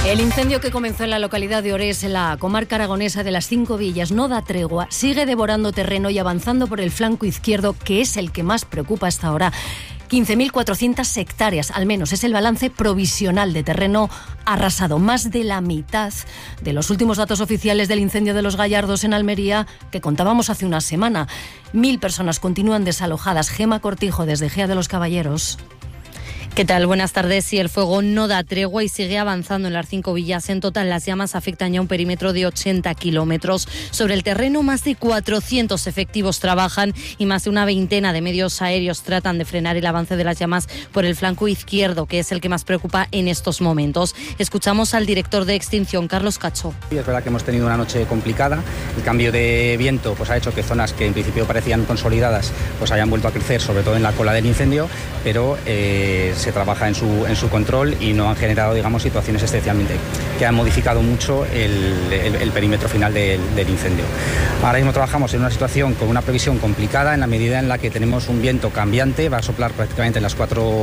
El incendio que comenzó en la localidad de Orés, en la comarca aragonesa de las 5 Villas, no da tregua, sigue devorando terreno y avanzando por el flanco izquierdo, que es el que más preocupa hasta ahora. 15.400 hectáreas, al menos, es el balance provisional de terreno arrasado. Más de la mitad de los últimos datos oficiales del incendio de Los Gallardos en Almería, que contábamos hace una semana. 1.000 personas continúan desalojadas. Gema Cortijo, desde Gea de los Caballeros. ¿Qué tal? Buenas tardes. Sí, el fuego no da tregua y sigue avanzando en las 5 villas. En total, las llamas afectan ya un perímetro de 80 kilómetros. Sobre el terreno, más de 400 efectivos trabajan y más de una veintena de medios aéreos tratan de frenar el avance de las llamas por el flanco izquierdo, que es el que más preocupa en estos momentos. Escuchamos al director de extinción, Carlos Cacho. Sí, es verdad que hemos tenido una noche complicada. El cambio de viento ha hecho que zonas que en principio parecían consolidadas hayan vuelto a crecer, sobre todo en la cola del incendio, pero se trabaja en su control y no han generado, situaciones especialmente que han modificado mucho el perímetro final del incendio. Ahora mismo trabajamos en una situación con una previsión complicada en la medida en la que tenemos un viento cambiante, va a soplar prácticamente en las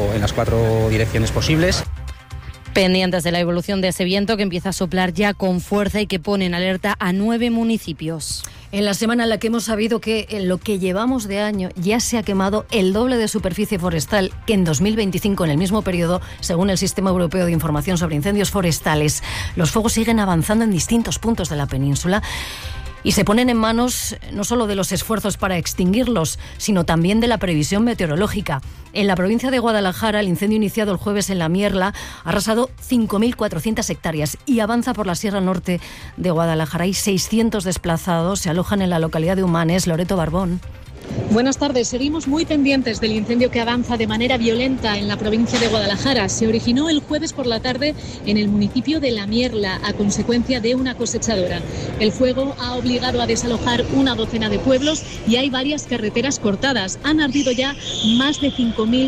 cuatro direcciones posibles. Pendientes de la evolución de ese viento que empieza a soplar ya con fuerza y que pone en alerta a 9 municipios. En la semana en la que hemos sabido que en lo que llevamos de año ya se ha quemado el doble de superficie forestal que en 2025, en el mismo periodo, según el Sistema Europeo de Información sobre Incendios Forestales. Los fuegos siguen avanzando en distintos puntos de la península y se ponen en manos no solo de los esfuerzos para extinguirlos, sino también de la previsión meteorológica. En la provincia de Guadalajara, el incendio iniciado el jueves en La Mierla ha arrasado 5.400 hectáreas y avanza por la Sierra Norte de Guadalajara. Hay 600 desplazados, se alojan en la localidad de Humanes. Loreto Barbón. Buenas tardes. Seguimos muy pendientes del incendio que avanza de manera violenta en la provincia de Guadalajara. Se originó el jueves por la tarde en el municipio de La Mierla a consecuencia de una cosechadora. El fuego ha obligado a desalojar una docena de pueblos y hay varias carreteras cortadas. Han ardido ya más de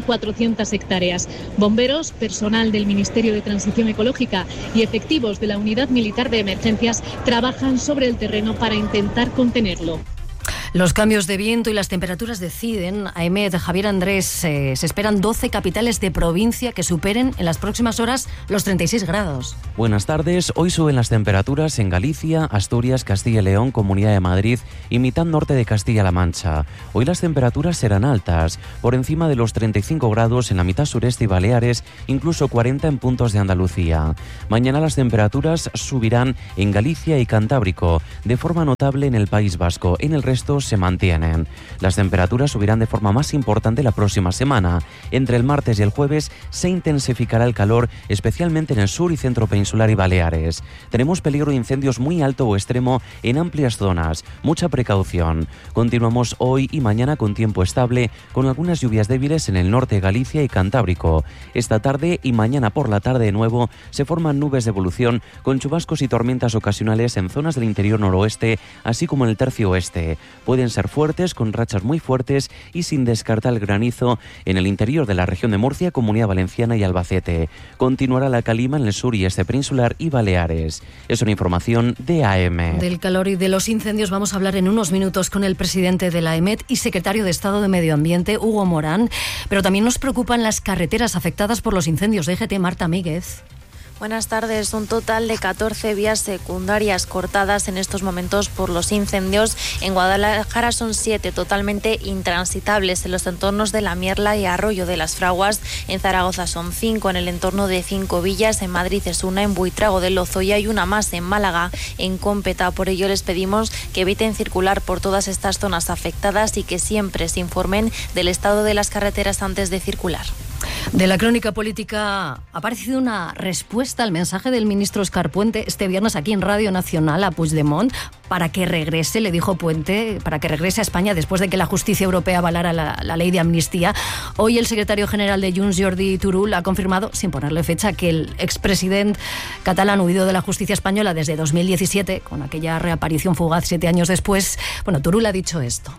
5.400 hectáreas. Bomberos, personal del Ministerio de Transición Ecológica y efectivos de la Unidad Militar de Emergencias trabajan sobre el terreno para intentar contenerlo. Los cambios de viento y las temperaturas deciden. Aemet, Javier Andrés, se esperan 12 capitales de provincia que superen en las próximas horas los 36 grados. Buenas tardes. Hoy suben las temperaturas en Galicia, Asturias, Castilla y León, Comunidad de Madrid y mitad norte de Castilla-La Mancha. Hoy las temperaturas serán altas, por encima de los 35 grados en la mitad sureste y Baleares, incluso 40 en puntos de Andalucía. Mañana las temperaturas subirán en Galicia y Cantábrico, de forma notable en el País Vasco. En el resto se mantienen. Las temperaturas subirán de forma más importante la próxima semana. Entre el martes y el jueves se intensificará el calor, especialmente en el sur y centro peninsular y Baleares. Tenemos peligro de incendios muy alto o extremo en amplias zonas. Mucha precaución. Continuamos hoy y mañana con tiempo estable, con algunas lluvias débiles en el norte de Galicia y Cantábrico. Esta tarde y mañana por la tarde de nuevo se forman nubes de evolución con chubascos y tormentas ocasionales en zonas del interior noroeste, así como en el tercio oeste. Pueden ser fuertes, con rachas muy fuertes y sin descartar el granizo en el interior de la región de Murcia, Comunidad Valenciana y Albacete. Continuará la calima en el sur y este peninsular y Baleares. Es una información de AEMET. Del calor y de los incendios vamos a hablar en unos minutos con el presidente de la AEMET y secretario de Estado de Medio Ambiente, Hugo Morán. Pero también nos preocupan las carreteras afectadas por los incendios. DGT, Marta Míguez. Buenas tardes. Un total de 14 vías secundarias cortadas en estos momentos por los incendios. En Guadalajara son 7 totalmente intransitables en los entornos de La Mierla y Arroyo de las Fraguas. En Zaragoza son 5 en el entorno de 5 villas. En Madrid es una, en Buitrago del Lozoya y una más en Málaga, en Cómpeta. Por ello les pedimos que eviten circular por todas estas zonas afectadas y que siempre se informen del estado de las carreteras antes de circular. De la crónica política ha aparecido una respuesta al mensaje del ministro Óscar Puente este viernes aquí en Radio Nacional a Puigdemont para que regrese, le dijo Puente, para que regrese a España después de que la justicia europea avalara la ley de amnistía. Hoy el secretario general de Junts, Jordi Turull, ha confirmado, sin ponerle fecha, que el expresidente catalán huido de la justicia española desde 2017, con aquella reaparición fugaz 7 años después. Bueno, Turull ha dicho esto.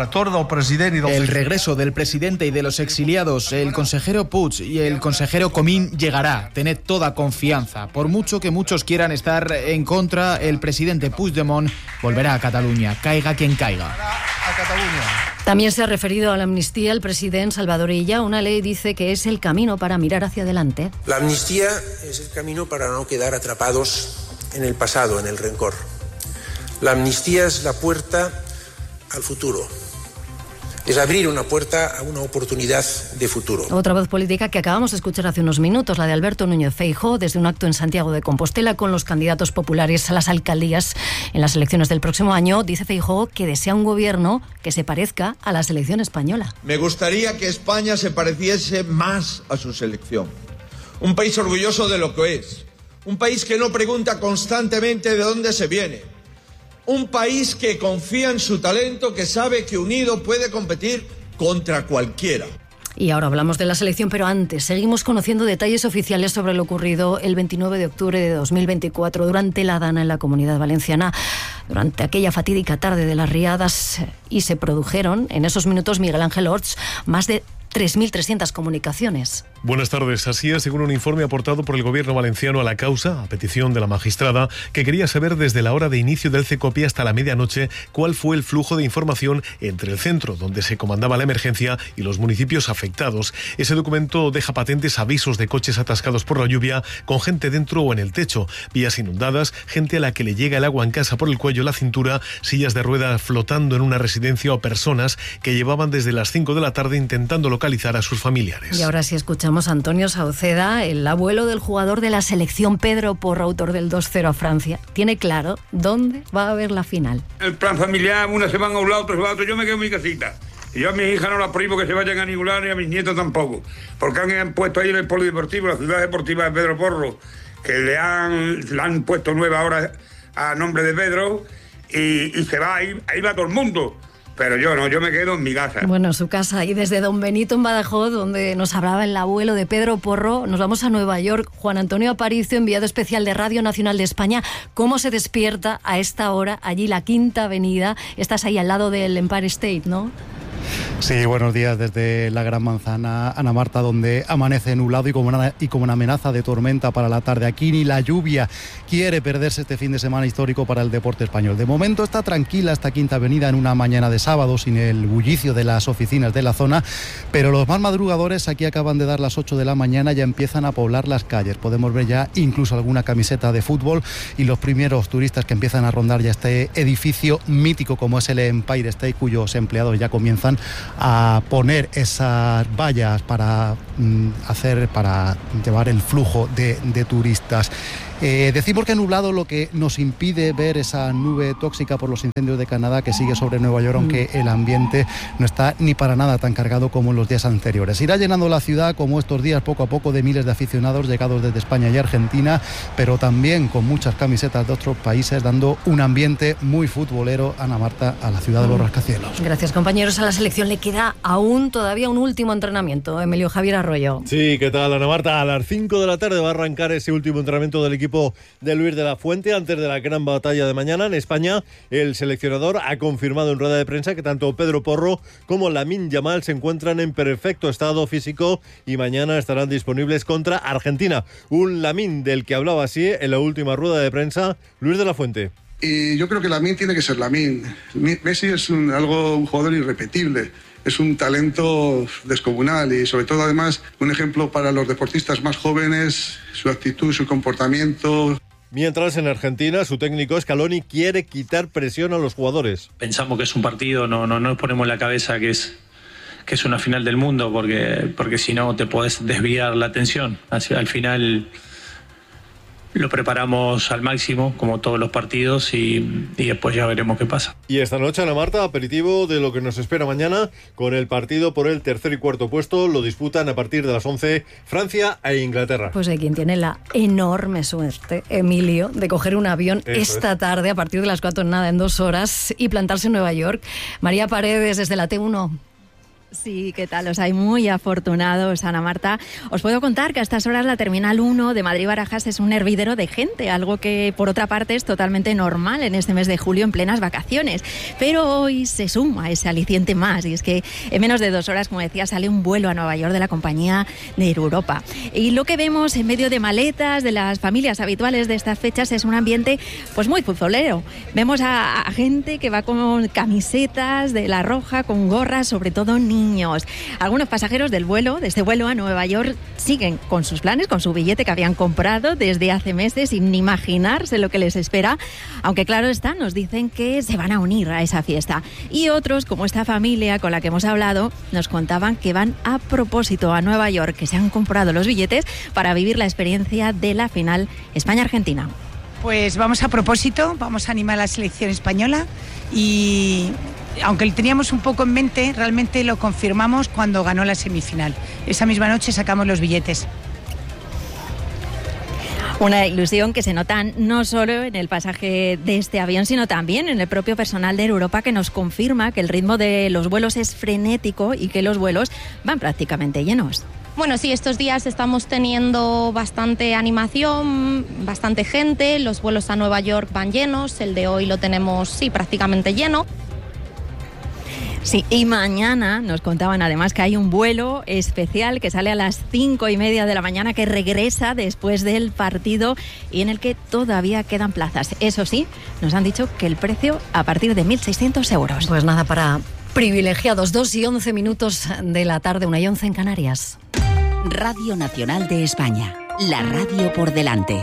El regreso del presidente y de los exiliados, el consejero Puig y el consejero Comín llegará. Tened toda confianza. Por mucho que muchos quieran estar en contra, el presidente Puigdemont volverá a Cataluña, caiga quien caiga. A Cataluña. También se ha referido a la amnistía el presidente Salvador Illa. Una ley dice que es el camino para mirar hacia adelante. La amnistía es el camino para no quedar atrapados en el pasado, en el rencor. La amnistía es la puerta al futuro. Es abrir una puerta a una oportunidad de futuro. Otra voz política que acabamos de escuchar hace unos minutos, la de Alberto Núñez Feijóo, desde un acto en Santiago de Compostela con los candidatos populares a las alcaldías en las elecciones del próximo año. Dice Feijóo que desea un gobierno que se parezca a la selección española. Me gustaría que España se pareciese más a su selección. Un país orgulloso de lo que es. Un país que no pregunta constantemente de dónde se viene. Un país que confía en su talento, que sabe que unido puede competir contra cualquiera. Y ahora hablamos de la selección, pero antes seguimos conociendo detalles oficiales sobre lo ocurrido el 29 de octubre de 2024 durante la Dana en la Comunidad Valenciana, durante aquella fatídica tarde de las riadas, y se produjeron en esos minutos, Miguel Ángel Orts, más de 3.300 comunicaciones. Buenas tardes. Así es, según un informe aportado por el Gobierno valenciano a la causa, a petición de la magistrada, que quería saber desde la hora de inicio del CECOPI hasta la medianoche cuál fue el flujo de información entre el centro donde se comandaba la emergencia y los municipios afectados. Ese documento deja patentes avisos de coches atascados por la lluvia, con gente dentro o en el techo, vías inundadas, gente a la que le llega el agua en casa por el cuello, la cintura, sillas de ruedas flotando en una residencia o personas que llevaban desde las 5 de la tarde intentando localizar a sus familiares. Y ahora sí escuchamos a Antonio Sauceda, el abuelo del jugador de la selección Pedro Porro, autor del 2-0 a Francia. Tiene claro dónde va a haber la final. El plan familiar, una se van a un lado, otros se van a otro. Yo me quedo en mi casita. Y yo a mis hijas no las prohíbo que se vayan a ningún lado, ni a mis nietos tampoco. Porque han puesto ahí en el polideportivo, la ciudad deportiva de Pedro Porro, que la han puesto nueva ahora a nombre de Pedro, y se va, ahí va todo el mundo. Pero yo no, yo me quedo en mi casa. Bueno, en su casa. Y desde Don Benito, en Badajoz, donde nos hablaba el abuelo de Pedro Porro, nos vamos a Nueva York. Juan Antonio Aparicio, enviado especial de Radio Nacional de España. ¿Cómo se despierta a esta hora allí la Quinta Avenida? Estás ahí al lado del Empire State, ¿no? Sí, buenos días desde la Gran Manzana, Ana Marta, donde amanece nublado y como una amenaza de tormenta para la tarde. Aquí ni la lluvia quiere perderse este fin de semana histórico para el deporte español. De momento está tranquila esta Quinta Avenida en una mañana de sábado, sin el bullicio de las oficinas de la zona, pero los más madrugadores aquí acaban de dar las 8 de la mañana, ya empiezan a poblar las calles. Podemos ver ya incluso alguna camiseta de fútbol y los primeros turistas que empiezan a rondar ya este edificio mítico como es el Empire State, cuyos empleados ya comienzan a poner esas vallas para llevar el flujo de turistas. Decimos que nublado, lo que nos impide ver esa nube tóxica por los incendios de Canadá que sigue sobre Nueva York, aunque el ambiente no está ni para nada tan cargado como en los días anteriores. Irá llenando la ciudad como estos días poco a poco de miles de aficionados llegados desde España y Argentina, pero también con muchas camisetas de otros países, dando un ambiente muy futbolero, Ana Marta, a la ciudad de los rascacielos. Gracias, compañeros. A la selección le queda aún todavía un último entrenamiento. Emilio Javier Arroyo. Sí, ¿qué tal, Ana Marta? A las 5 de la tarde va a arrancar ese último entrenamiento del equipo de Luis de la Fuente antes de la gran batalla de mañana. En España, el seleccionador ha confirmado en rueda de prensa que tanto Pedro Porro como Lamine Yamal se encuentran en perfecto estado físico y mañana estarán disponibles contra Argentina. Un Lamine del que hablaba así en la última rueda de prensa Luis de la Fuente. Y yo creo que Lamine tiene que ser Lamine. Messi es un jugador irrepetible. Es un talento descomunal y sobre todo además un ejemplo para los deportistas más jóvenes, su actitud, su comportamiento. Mientras en Argentina su técnico Scaloni quiere quitar presión a los jugadores. Pensamos que es un partido, no nos ponemos en la cabeza que es una final del mundo porque si no te podés desviar la atención. Al final lo preparamos al máximo, como todos los partidos, y después ya veremos qué pasa. Y esta noche, Ana Marta, aperitivo de lo que nos espera mañana, con el partido por el tercer y cuarto puesto. Lo disputan a partir de las 11 Francia e Inglaterra. Pues hay quien tiene la enorme suerte, Emilio, de coger un avión esta tarde a partir de las 4 en 2 horas y plantarse en Nueva York. María Paredes, desde la T1. Sí, ¿qué tal? Os hay muy afortunados, Ana Marta. Os puedo contar que a estas horas la Terminal 1 de Madrid-Barajas es un hervidero de gente, algo que por otra parte es totalmente normal en este mes de julio en plenas vacaciones. Pero hoy se suma ese aliciente más, y es que en menos de 2 horas, como decía, sale un vuelo a Nueva York de la compañía de Europa. Y lo que vemos en medio de maletas de las familias habituales de estas fechas es un ambiente pues muy futbolero. Vemos a gente que va con camisetas de la Roja, con gorras, sobre todo niños. Algunos pasajeros de este vuelo a Nueva York siguen con sus planes, con su billete que habían comprado desde hace meses sin imaginarse lo que les espera, aunque claro está, nos dicen que se van a unir a esa fiesta. Y otros, como esta familia con la que hemos hablado, nos contaban que van a propósito a Nueva York, que se han comprado los billetes para vivir la experiencia de la final España-Argentina. Pues vamos a propósito, vamos a animar a la selección española y aunque lo teníamos un poco en mente, realmente lo confirmamos cuando ganó la semifinal. Esa misma noche sacamos los billetes. Una ilusión que se nota no solo en el pasaje de este avión, sino también en el propio personal de Europa, que nos confirma que el ritmo de los vuelos es frenético y que los vuelos van prácticamente llenos. Bueno, sí, estos días estamos teniendo bastante animación, bastante gente, los vuelos a Nueva York van llenos, el de hoy lo tenemos, prácticamente lleno. Sí, y mañana nos contaban además que hay un vuelo especial que sale a las 5:30 de la mañana, que regresa después del partido y en el que todavía quedan plazas. Eso sí, nos han dicho que el precio a partir de 1.600 euros. Pues nada, para privilegiados, 2:11 de la tarde, 1:11 en Canarias. Radio Nacional de España, la radio por delante.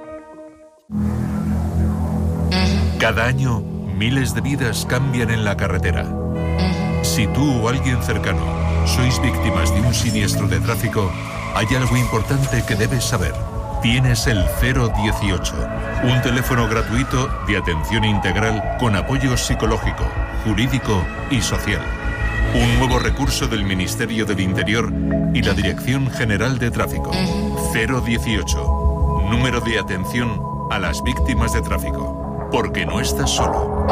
Cada año, miles de vidas cambian en la carretera. Si tú o alguien cercano sois víctimas de un siniestro de tráfico, hay algo importante que debes saber. Tienes el 018, un teléfono gratuito de atención integral con apoyo psicológico, jurídico y social. Un nuevo recurso del Ministerio del Interior y la Dirección General de Tráfico. 018, número de atención a las víctimas de tráfico. Porque no estás solo.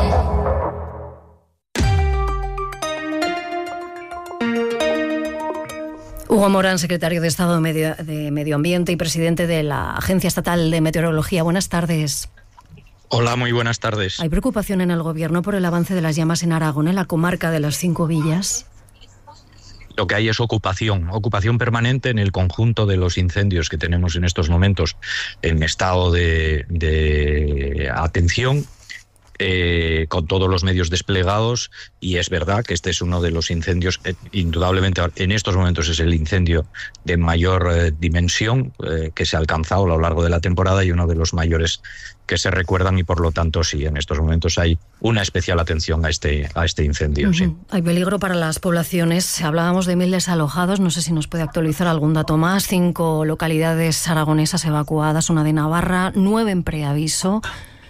Hugo Morán, secretario de Estado de Medio Ambiente y presidente de la Agencia Estatal de Meteorología. Buenas tardes. Hola, muy buenas tardes. ¿Hay preocupación en el Gobierno por el avance de las llamas en Aragón, en la comarca de las 5 villas? Lo que hay es ocupación permanente en el conjunto de los incendios que tenemos en estos momentos en estado de atención, con todos los medios desplegados, y es verdad que este es uno de los incendios, indudablemente en estos momentos es el incendio de mayor dimensión que se ha alcanzado a lo largo de la temporada y uno de los mayores que se recuerdan, y por lo tanto sí, en estos momentos hay una especial atención a este incendio. Uh-huh. Sí. Hay peligro para las poblaciones. Hablábamos de 1.000 desalojados, no sé si nos puede actualizar algún dato más. 5 localidades aragonesas evacuadas, una de Navarra, 9 en preaviso.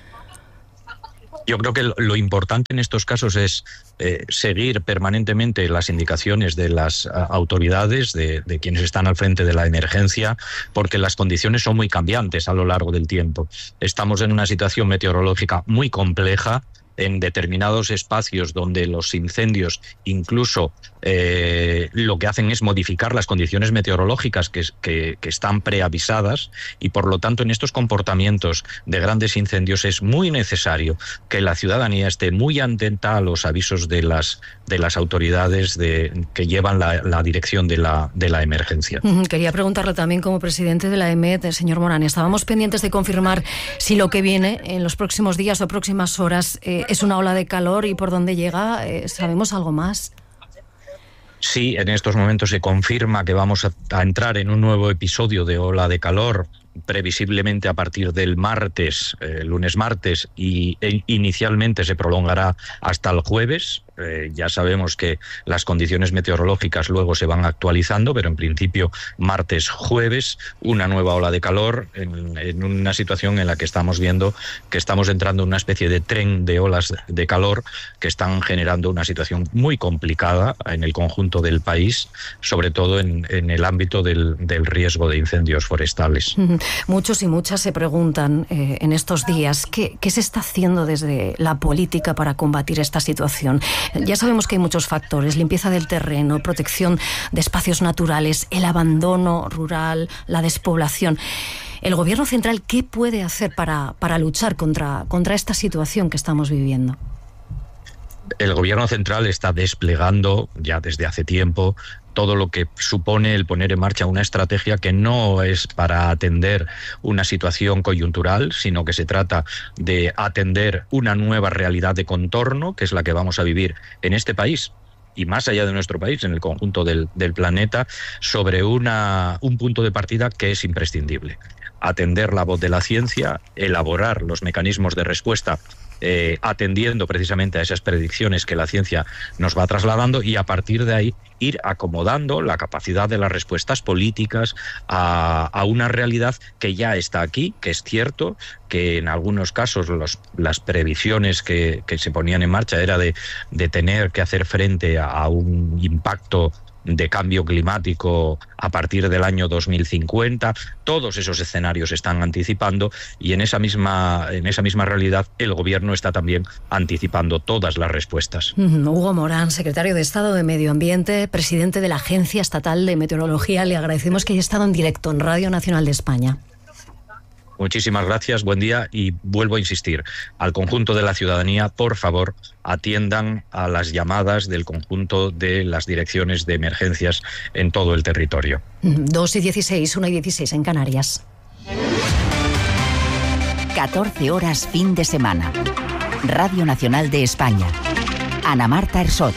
Yo creo que lo importante en estos casos es seguir permanentemente las indicaciones de las autoridades, de quienes están al frente de la emergencia, porque las condiciones son muy cambiantes a lo largo del tiempo. Estamos en una situación meteorológica muy compleja, en determinados espacios donde los incendios incluso lo que hacen es modificar las condiciones meteorológicas que están preavisadas, y por lo tanto en estos comportamientos de grandes incendios es muy necesario que la ciudadanía esté muy atenta a los avisos de las autoridades que llevan la dirección de la emergencia. Quería preguntarle también, como presidente de la EMET, señor Morán, estábamos pendientes de confirmar si lo que viene en los próximos días o próximas horas es una ola de calor y por dónde llega. ¿Sabemos algo más? Sí, en estos momentos se confirma que vamos a entrar en un nuevo episodio de ola de calor, previsiblemente a partir del lunes-martes, y inicialmente se prolongará hasta el jueves. Ya sabemos que las condiciones meteorológicas luego se van actualizando, pero en principio martes-jueves una nueva ola de calor en una situación en la que estamos viendo que estamos entrando en una especie de tren de olas de calor que están generando una situación muy complicada en el conjunto del país, sobre todo en el ámbito del riesgo de incendios forestales. Muchos y muchas se preguntan en estos días ¿qué se está haciendo desde la política para combatir esta situación? Ya sabemos que hay muchos factores: limpieza del terreno, protección de espacios naturales, el abandono rural, la despoblación. ¿El Gobierno central qué puede hacer para luchar contra esta situación que estamos viviendo? El Gobierno central está desplegando ya desde hace tiempo todo lo que supone el poner en marcha una estrategia que no es para atender una situación coyuntural, sino que se trata de atender una nueva realidad de contorno, que es la que vamos a vivir en este país y más allá de nuestro país, en el conjunto del planeta, sobre un punto de partida que es imprescindible. Atender la voz de la ciencia, elaborar los mecanismos de respuesta atendiendo precisamente a esas predicciones que la ciencia nos va trasladando, y a partir de ahí ir acomodando la capacidad de las respuestas políticas a una realidad que ya está aquí, que es cierto que en algunos casos las previsiones que se ponían en marcha era de tener que hacer frente a un impacto de cambio climático a partir del año 2050. Todos esos escenarios se están anticipando, y en esa misma realidad el Gobierno está también anticipando todas las respuestas. Hugo Morán, secretario de Estado de Medio Ambiente, presidente de la Agencia Estatal de Meteorología, le agradecemos que haya estado en directo en Radio Nacional de España. Muchísimas gracias, buen día, y vuelvo a insistir, al conjunto de la ciudadanía, por favor, atiendan a las llamadas del conjunto de las direcciones de emergencias en todo el territorio. 2:16, 1:16 en Canarias. 14 horas fin de semana. Radio Nacional de España. Ana Marta Ersoch.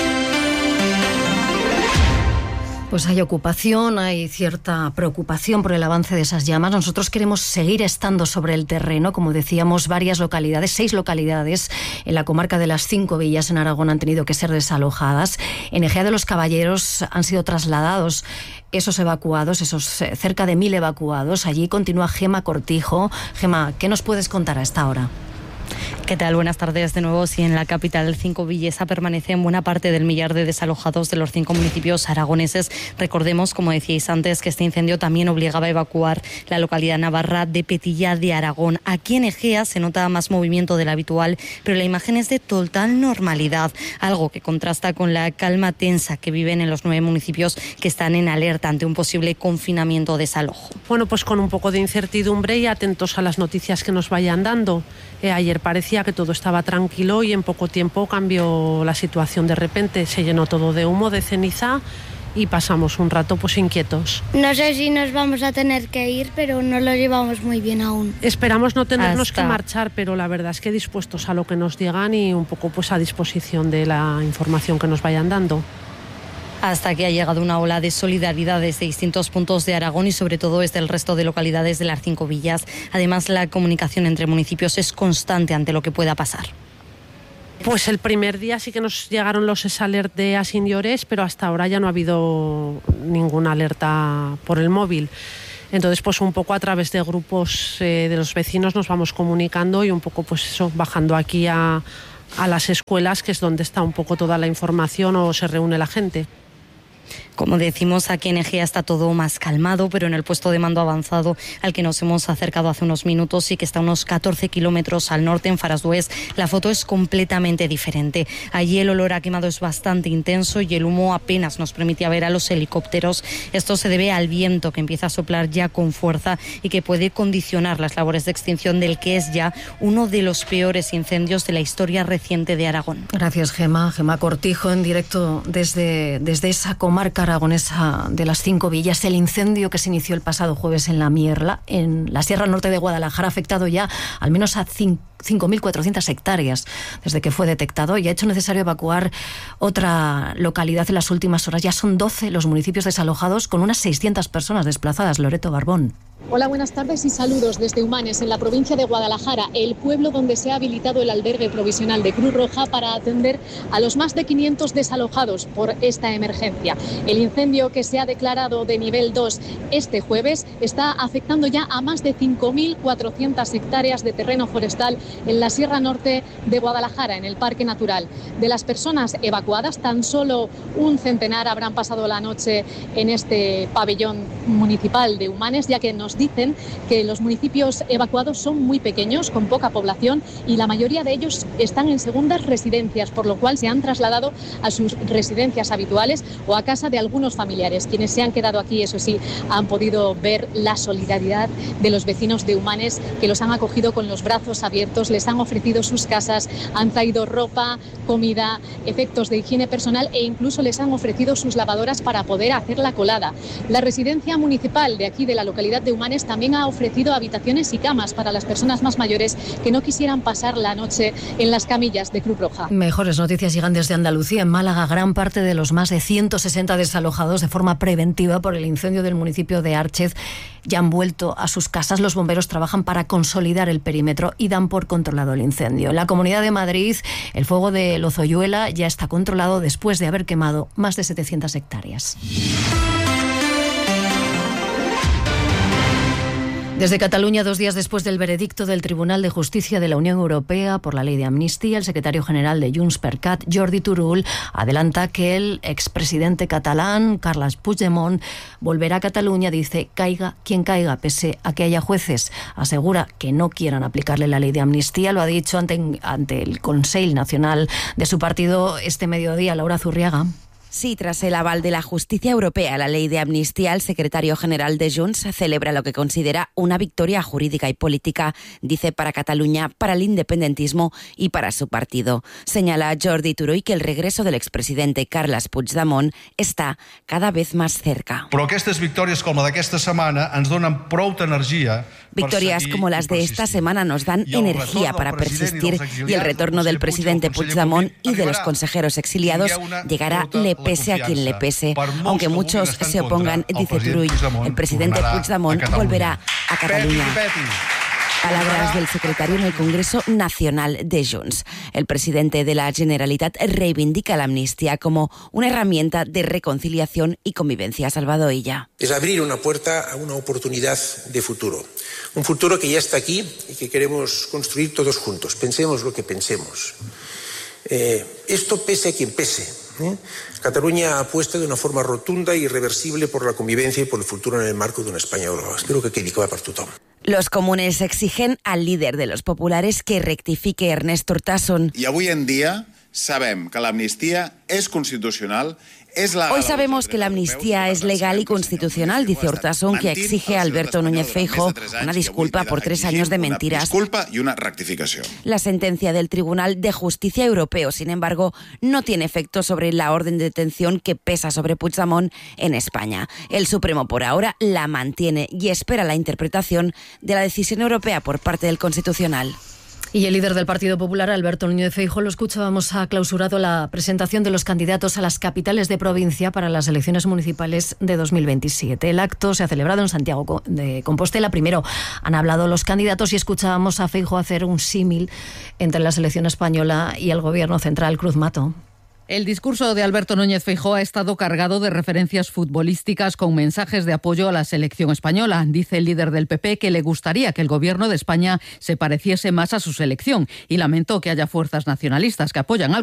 Pues hay ocupación, hay cierta preocupación por el avance de esas llamas. Nosotros queremos seguir estando sobre el terreno. Como decíamos, varias localidades, 6 localidades en la comarca de las 5 villas en Aragón han tenido que ser desalojadas. En Ejea de los Caballeros han sido trasladados esos evacuados, esos cerca de 1000 evacuados. Allí continúa Gema Cortijo. Gema, ¿qué nos puedes contar a esta hora? ¿Qué tal? Buenas tardes de nuevo. Sí, en la capital cinco-villesa permanecen buena parte del millar de desalojados de los 5 municipios aragoneses. Recordemos, como decíais antes, que este incendio también obligaba a evacuar la localidad navarra de Petilla de Aragón. Aquí en Ejea se nota más movimiento del habitual, pero la imagen es de total normalidad, algo que contrasta con la calma tensa que viven en los 9 municipios que están en alerta ante un posible confinamiento o desalojo. Bueno, pues con un poco de incertidumbre y atentos a las noticias que nos vayan dando. Ayer parecía que todo estaba tranquilo y en poco tiempo cambió la situación. De repente se llenó todo de humo, de ceniza, y pasamos un rato pues inquietos. No sé si nos vamos a tener que ir, pero no lo llevamos muy bien aún. Esperamos no tenernos que marchar, pero la verdad es que dispuestos a lo que nos digan y un poco pues a disposición de la información que nos vayan dando. Hasta que ha llegado una ola de solidaridad desde distintos puntos de Aragón y sobre todo desde el resto de localidades de las 5 villas. Además, la comunicación entre municipios es constante ante lo que pueda pasar. Pues el primer día sí que nos llegaron los S-Alert de Asin y Ores, pero hasta ahora ya no ha habido ninguna alerta por el móvil. Entonces, pues un poco a través de grupos de los vecinos nos vamos comunicando y un poco pues eso, bajando aquí a las escuelas, que es donde está un poco toda la información o se reúne la gente. Como decimos, aquí en Ejea está todo más calmado, pero en el puesto de mando avanzado al que nos hemos acercado hace unos minutos y que está a unos 14 kilómetros al norte, en Farasdués, la foto es completamente diferente. Allí el olor a quemado es bastante intenso y el humo apenas nos permitía ver a los helicópteros. Esto se debe al viento que empieza a soplar ya con fuerza y que puede condicionar las labores de extinción del que es ya uno de los peores incendios de la historia reciente de Aragón. Gracias, Gema. Gema Cortijo, en directo desde esa comarca aragonesa de las 5 villas. El incendio que se inició el pasado jueves en La Mierla, en la Sierra Norte de Guadalajara, ha afectado ya al menos a 5.400 hectáreas desde que fue detectado y ha hecho necesario evacuar otra localidad en las últimas horas. Ya son 12 los municipios desalojados, con unas 600 personas desplazadas. Loreto Barbón. Hola, buenas tardes y saludos desde Humanes, en la provincia de Guadalajara, el pueblo donde se ha habilitado el albergue provisional de Cruz Roja para atender a los más de 500 desalojados por esta emergencia. El incendio, que se ha declarado de nivel 2 este jueves, está afectando ya a más de 5.400 hectáreas de terreno forestal en la Sierra Norte de Guadalajara, en el Parque Natural. De las personas evacuadas, tan solo un centenar habrán pasado la noche en este pabellón municipal de Humanes, ya que nos dicen que los municipios evacuados son muy pequeños, con poca población, y la mayoría de ellos están en segundas residencias, por lo cual se han trasladado a sus residencias habituales o a casa de algunos familiares. Quienes se han quedado aquí, eso sí, han podido ver la solidaridad de los vecinos de Humanes, que los han acogido con los brazos abiertos, les han ofrecido sus casas, han traído ropa, comida, efectos de higiene personal e incluso les han ofrecido sus lavadoras para poder hacer la colada. La residencia municipal de aquí, de la localidad de Humanes, también ha ofrecido habitaciones y camas para las personas más mayores que no quisieran pasar la noche en las camillas de Cruz Roja. Mejores noticias llegan desde Andalucía. En Málaga, gran parte de los más de 160 desalojados de forma preventiva por el incendio del municipio de Árchez ya han vuelto a sus casas. Los bomberos trabajan para consolidar el perímetro y dan por controlado el incendio. En la Comunidad de Madrid, el fuego de Lozoyuela ya está controlado después de haber quemado más de 700 hectáreas. Desde Cataluña, 2 días después del veredicto del Tribunal de Justicia de la Unión Europea por la ley de amnistía, el secretario general de Junts per Cat, Jordi Turull, adelanta que el expresidente catalán, Carles Puigdemont, volverá a Cataluña, dice, caiga quien caiga, pese a que haya jueces. Asegura que no quieran aplicarle la ley de amnistía. Lo ha dicho ante el Consell Nacional de su partido este mediodía. Laura Zurriaga. Sí, tras el aval de la justicia europea a la ley de amnistía, el secretario general de Junts celebra lo que considera una victoria jurídica y política, dice, para Cataluña, para el independentismo y para su partido. Señala Jordi Turull que el regreso del expresidente Carles Puigdemont está cada vez más cerca. Però aquestes victòries com la d'aquesta setmana ens donen prou energia. Victorias como las de esta semana nos dan energía para persistir, y el retorno del presidente Puigdemont y de los consejeros exiliados llegará le pese a quien le pese. Aunque muchos se opongan, dice Turull, el presidente Puigdemont volverá a Cataluña. Palabras del secretario en el Congreso Nacional de Junts. El presidente de la Generalitat reivindica la amnistía como una herramienta de reconciliación y convivencia. Salvador Illa. Es abrir una puerta a una oportunidad de futuro. Un futuro que ya está aquí y que queremos construir todos juntos. Pensemos lo que pensemos. Esto pese a quien pese. Cataluña apuesta de una forma rotunda e irreversible por la convivencia y por el futuro en el marco de una España global. Espero que quedi clar per tothom. Los comunes exigen al líder de los populares que rectifique, Ernest Urtasun. I avui en dia sabem que l'amnistia és constitucional. Hoy sabemos que la amnistía es legal y constitucional, dice Urtasun, que exige a Alberto Núñez Feijóo una disculpa por 3 años de mentiras. Disculpa y una rectificación. La sentencia del Tribunal de Justicia Europeo, sin embargo, no tiene efecto sobre la orden de detención que pesa sobre Puigdemont en España. El Supremo, por ahora, la mantiene y espera la interpretación de la decisión europea por parte del Constitucional. Y el líder del Partido Popular, Alberto Núñez Feijóo, lo escuchábamos, ha clausurado la presentación de los candidatos a las capitales de provincia para las elecciones municipales de 2027. El acto se ha celebrado en Santiago de Compostela. Primero han hablado los candidatos y escuchábamos a Feijóo hacer un símil entre la selección española y el gobierno central. Cruz Mato. El discurso de Alberto Núñez Feijóo ha estado cargado de referencias futbolísticas con mensajes de apoyo a la selección española. Dice el líder del PP que le gustaría que el gobierno de España se pareciese más a su selección y lamentó que haya fuerzas nacionalistas que apoyan al